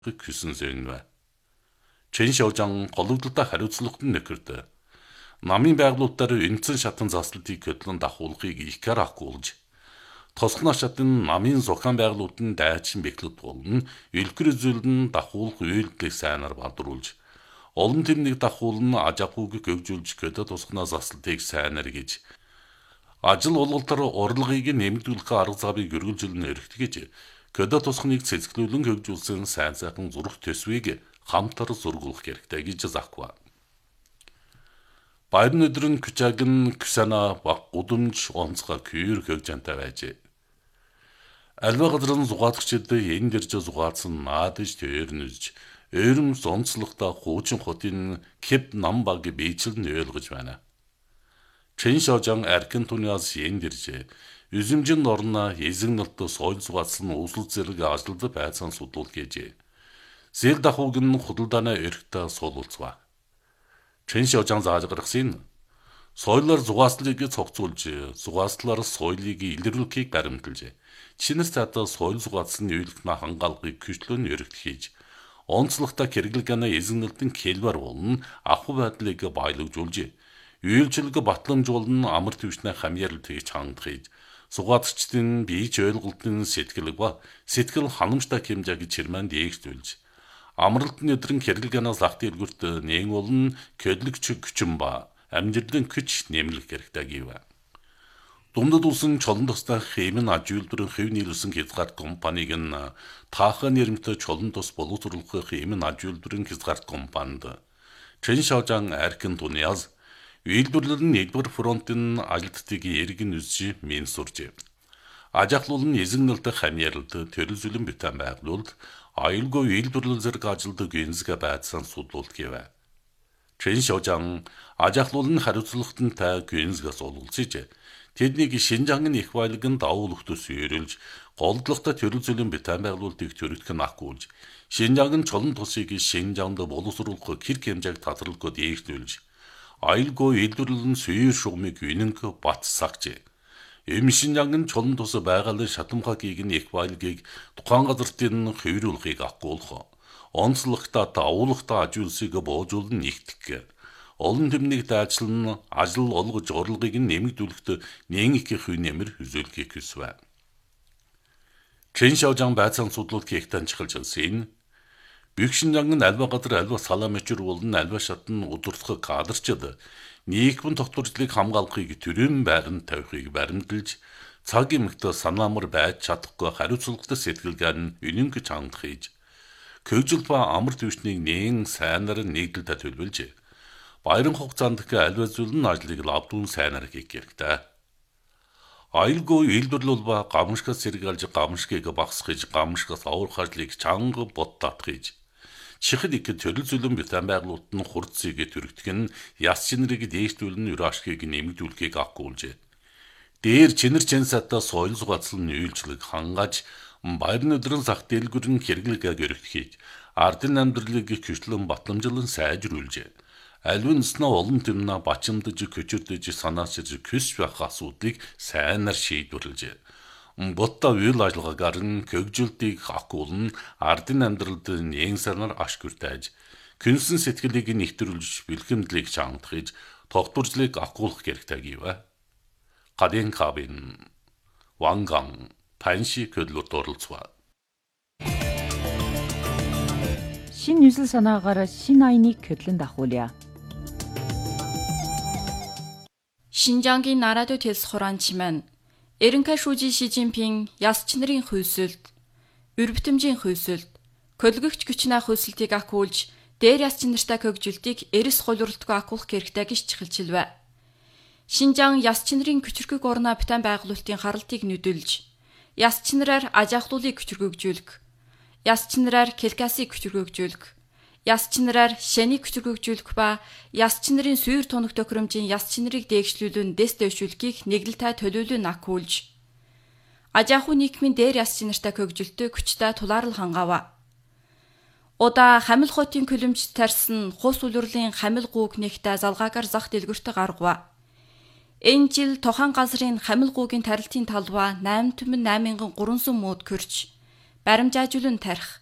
хүсэн зэнвэ. Chen Xiaozhang голөгдөлтөд хариуцлагад нь нөхөрдөө. Намын байгууллагуудаар энцэн шатан заслалтыг хөдлөн дахуулахыг ихээр ахгуулж, тосгоно шатын намын зохион байгуулалтын дайчин бэхлэд болон элхэр үзүүлэн дахуулах үйлдэлийг сайнаар бадруулж, олон тэрнийг дахуулна аж ахуйг хөгжүүлж көдө тосгоно заслалтыг сайнаар гэж, ажил олголтоор урлагийг нэмэгдүүлэх арга замыг өргөлжүүлэн эрхтгэж, көдө тосгоныг цэцгэлүүлэн хөгжүүлсэн сайн сайхан зурх төсвийг хамтар зургуулах хэрэгтэй гэж заква. Баярын өдрийн Күчагын Күсана баг гудамж онцгой күйр хөгжантай байжээ. Альва газрын зугаатагчид энэ дэрж зугаатсан наадж төрнөж, өрөм сонцлогтой хуучин хотын Кеп нам баг бийчилн ойлгож байна. Chen Xiaozhang аркин туниас энэ дэрж, үзэмжин орно эзэгнэлт соёл зугаатсан өсөл зэрэг ажилд байцаан судлал гэжээ. Зэл дахууг нь худалдааны эрхтээ суулцва. Chen Xiaozhang зааж гаргасан соёлоор зугааслыг цогцолж, зугааслаар соёлыг илрүүлэхийг баримталж, чинэр цаатаа соёл зугаацсны үйлдэлтний хангаалгыг хүчлэн эрхлэж, онцлогтой хэрэглэгэнэ эзэгнэлтэн хэлбэр болон ахуй байдлыг баялагжуулж, үйлчлэг батламжуулан амар түвшний хамьярлтыг чангахж, зугаатагчдын бийж ойлголтын сэтгэлэг ба сэтгэл ханамжтай хэмжээг чирмэн дээгшүүлж, амралтын өдрийн хэрэглэгэнээс ах дэлгүрт нээн болон көдлөгч күчин ба амжилтын күч нэмэлт хэрэгтэй гэв. Дундад улсын чолон тостой хэмээн аж үйлдвэрийн хэв нийлүүлсэн хязгаарт компаниг нь таахан нэрмтэй чолон тос боловсруулах хэмээн аж үйлдвэрийн хязгаарт компанид Chen Xiaozhang аркин туниас үйлдвэрлэлэн 1-р фронтын ажилтныг эргэн үзж менсурж, аж ахлуулын эзэгнэлт хамьярлалт төрөл зүйлэн битэн байгуулалт аюулгүй үйлдвэрлэл зэрэг ажилд гинзгэ байцаан судлуулт гэв. Chen Xiaozhang аж ахлуулын хариуцлагатай гинзгээс олголцож, тэднийг Шинжангийн их баялагын давуу өгтөс өрөлж, голдлоготой төрөл зүйлэн битэн байгуулалтыг төрөлдөх нь ахгуулж, Шинжангийн чолон тосыг Шинжанд боловсруулах хэрэг хэмжээг татварлахад дээгшүүлж, аюулгүй үйлдвэрлэлийн сүйр шугамыг үнэнх бат сагж, Шинжангийн чолон тос байгалийн шатамхагийг нь их баялагийг тухайн газартын хувируулахыг ахгуулах, онцлогтой давуулгатай аж үйлсийг боожуулан нэгтгэх, олон тэмнийг дайчлан ажил олгож урлагийг нэмэгдүүлэхэд нээн их хувь нэмэр үзүүлэхийг хүсвэ. Chen Xiaozhang байцаан судлалт хийхтэн чиглэлсэн Büyük Шинжангийн альва газар альва саламчир болон альва шатны удирдах кадрчид нийгмийн тогтворчлыг хамгаалахыг төрийн байранд тавихыг баримталж, цаг эмэгтэй санаамар байж чадахгүй хариуцлагатай сэтгэлгээр нь үнэнг чангах хийж, хөгжил ба амар түвшнийг нээн сайнаар нэгдэлтэй төлөвлөж, баярын хугацаанд альва зүйлэн ажлыг лавдун сайнаар хийх хэрэгтэй. Аюулгүй үйлдвэрлэл ба гамшигаас сэргийлж гамшигыг багасгаж, гамшигаас аврах ажлыг чанга бодтаатгаж, чихэд их төрөл зүйлэн битэн байгуулалт нь хурцыг төрөгдөх нь яс чинрийг дээшлүүлэн юрашгийг нэмэгдүүлэхийг ахгуулж, дээр чинэр чэнсатаа соёл зугаацлын үйлчлэг хангаж, баярын өдрийн зах дэлгүүрийн хэрэглэгийг өргөхийг, ардын амьдралыг хүчлэн батламжлан сайжруулж, альвын снаа олон тэмнэ бачимдаж көчөрдөж санаачиж küs байх асуудлыг сайнаар шийдвэрлэж, ботта үйл ажиллагаагаар нь хөгжилтийг ахгуулн ардын амьдралд нээн санаар ашгүртайж, күнсэн сэтгэлийг нэгтрүүлж бэлхэмдлийг чангахж, тогтворжлыг ахгуулах хэрэгтэй гэв. Гаден кабин Ванган Панши көдлөрт оролцва. Шин 뉴스 санаагаар шин айныг көдлөн дахуулъя. Шинжангийн нараадо тэл хураанчиман Эренхай шүүжи Шижинпин яс чинрийн хүйсэлд, өрбөтөмжийн хүйсэлд, көлгөгч хүчнээ хүйсэлтийг ахгуулж, дээр яс чинартай хөгжилтийг эрс холиурлтгүй ахгуулах хэрэгтэй гэж чихэлчилвэ. Шинжан яс чинрийн küçürгэг орноо битэн байгуулалтын харалтыг нүдэлж, яс чинараар аж ахлуулыг küçürгөгжүүлэх, яс чинараар келкасыг küçürгөгжүүлэх, яс чинараар шэнийг küçürгөгжүүлэх ба яс чинарын сүйр тунаг тохиромжийн яс чинарыг дээгшлүүлэн дэс дэвшүүлэхийг нэглэлтэй төлөвлөн ахгуулж, аж ахуй нийгмийн дээр яс чинартай хөгжилтөө хүчтэй тулаарл хангаава. Удаа хамил хотын күлэмж тарсан хус үлрэлийн хамил гууг нэгтэй залгаагаар зах дэлгүртэ гаргава. Энэ жил тохан газрын хамил гуугийн тарилтын талбай 8,800 мууд көрч, баримжаажуулан тарих,